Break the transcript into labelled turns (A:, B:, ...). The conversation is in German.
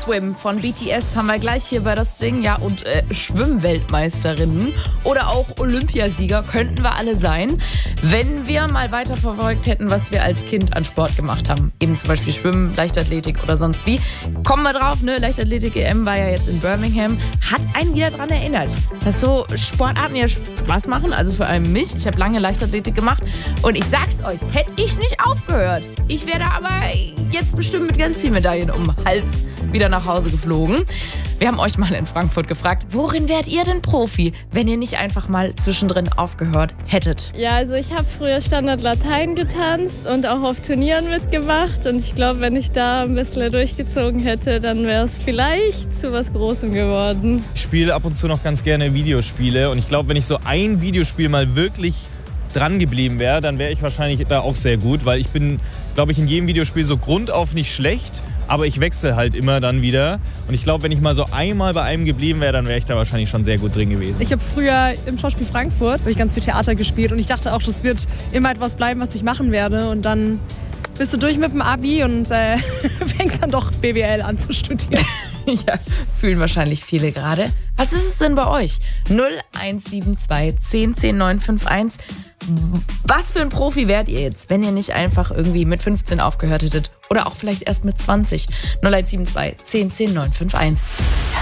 A: Swim von BTS haben wir gleich hier bei das Ding. Ja, und Schwimmweltmeisterinnen oder auch Olympiasieger könnten wir alle sein, wenn wir mal weiter verfolgt hätten, was wir als Kind an Sport gemacht haben. Eben zum Beispiel Schwimmen, Leichtathletik oder sonst wie. Kommen wir drauf, ne? Leichtathletik-EM war ja jetzt in Birmingham. Hat einen wieder dran erinnert, dass so Sportarten ja Spaß machen. Also vor allem mich. Ich habe lange Leichtathletik gemacht. Und ich sag's euch, hätte ich nicht aufgehört. Ich wäre aber jetzt bestimmt mit ganz vielen Medaillen um den Hals wieder nach Hause geflogen. Wir haben euch mal in Frankfurt gefragt, worin wärt ihr denn Profi, wenn ihr nicht einfach mal zwischendrin aufgehört hättet?
B: Ja, also ich habe früher Standard Latein getanzt und auch auf Turnieren mitgemacht. Und ich glaube, wenn ich da ein bisschen durchgezogen hätte, dann wäre es vielleicht zu was Großem geworden.
C: Ich spiele ab und zu noch ganz gerne Videospiele. Und ich glaube, wenn ich so ein Videospiel mal wirklich dran geblieben wäre, dann wäre ich wahrscheinlich da auch sehr gut, weil ich bin, glaube ich, in jedem Videospiel so grundauf nicht schlecht, aber ich wechsle halt immer dann wieder. Und ich glaube, wenn ich mal so einmal bei einem geblieben wäre, dann wäre ich da wahrscheinlich schon sehr gut drin gewesen.
D: Ich habe früher im Schauspiel Frankfurt ich ganz viel Theater gespielt und ich dachte auch, das wird immer etwas bleiben, was ich machen werde. Und dann bist du durch mit dem Abi und fängst dann doch BWL an zu studieren.
A: Ja, fühlen wahrscheinlich viele gerade. Was ist es denn bei euch? 0172 10 10 951. Was für ein Profi wärt ihr jetzt, wenn ihr nicht einfach irgendwie mit 15 aufgehört hättet? Oder auch vielleicht erst mit 20? 0172 10 10 951.